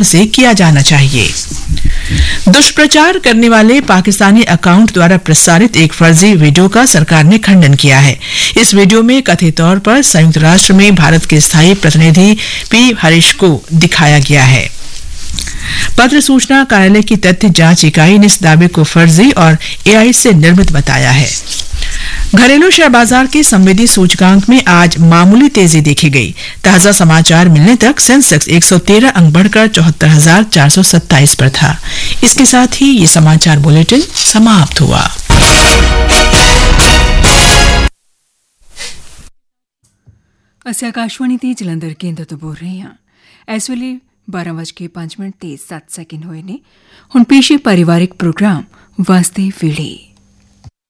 पूर्व से किया जाना चाहिए। दुष्प्रचार करने वाले पाकिस्तानी अकाउंट द्वारा प्रसारित एक फर्जी वीडियो का सरकार ने खंडन किया है। इस वीडियो में कथित तौर पर संयुक्त राष्ट्र में भारत के स्थायी प्रतिनिधि पी हरीश को दिखाया गया है। पत्र सूचना कार्यालय की तथ्य जांच इकाई ने इस दावे को फर्जी और एआई से निर्मित बताया है। घरेलू शेयर बाजार के संवेदी सूचकांक में आज मामूली तेजी देखी गई। ताजा समाचार मिलने तक सेंसेक्स 113 अंक बढ़कर 74,427 पर था। इसके साथ ही ये समाचार बुलेटिन समाप्त हुआ। ਅਸੀਂ ਆਕਾਸ਼ਵਾਣੀ ਤੇ ਜਲੰਧਰ ਕੇਂਦਰ ਤੋਂ ਬੋਲ ਰਹੇ ਹਾਂ। ਇਸ ਵੇਲੇ 12:05 ਤੇ 7 ਸੈਕਿੰਡ ਹੋਏ ਨੇ। ਹੁਣ ਪੇਸ਼ ਹੈ ਪਰਿਵਾਰਿਕ ਪ੍ਰੋਗਰਾਮ ਵਾਸਤੇ ਵੇਲੇ।